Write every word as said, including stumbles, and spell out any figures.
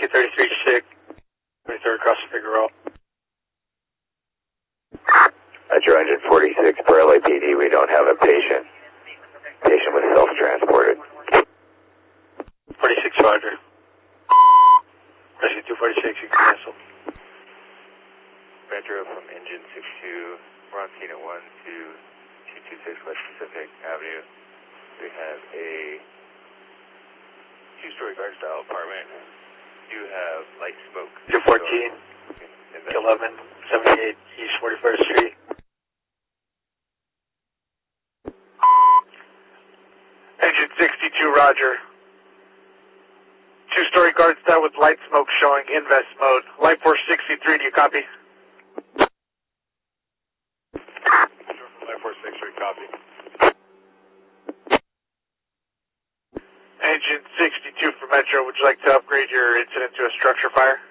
thirty-three six, twenty-third across the Figueroa. Metro Engine forty-six for L A P D, we don't have a patient. Patient was self-transported. forty-six, Roger. Rescue two forty-six, you can cancel. Metro from Engine six two, we're on scene at one two two two six West Pacific Avenue. We have a two-story guard-style apartment. Do have light smoke. two fourteen, eleven seventy-eight East forty-first Street. Engine sixty-two, Roger. Two-story guard style with light smoke showing invest mode. Light force sixty-three, do you copy? Light force sixty-three, copy. Engine sixty-two for Metro, would you like to upgrade your incident to a structure fire?